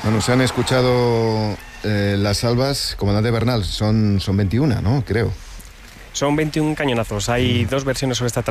Bueno, se han escuchado las salvas, comandante Bernal, son 21, ¿no? Creo. Son 21 cañonazos. Hay dos versiones sobre esta